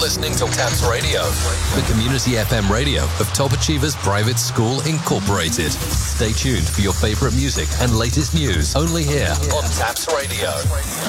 listening to Taps Radio, the community FM radio of Top Achievers Private School Incorporated. Stay tuned for your favorite music and latest news only here on Taps Radio.